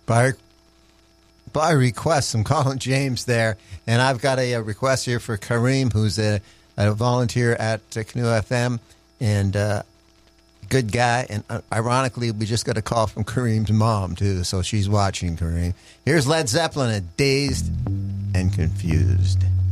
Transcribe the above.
by request. I'm calling James there, and I've got a request here for Kareem, who's a volunteer at Canoe FM, and good guy. And ironically, we just got a call from Kareem's mom, too, so she's watching Kareem. Here's Led Zeppelin at Dazed and Confused.